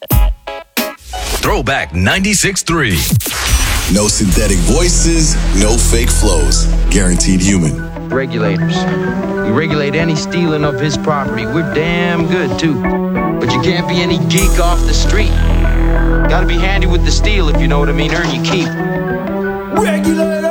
Throwback 96.3. No synthetic voices, no fake flows. Guaranteed human. Regulators. We regulate any stealing of his property. We're damn good, too. But you can't be any geek off the street. Gotta be handy with the steel, if you know what I mean. Earn your keep. Regulator!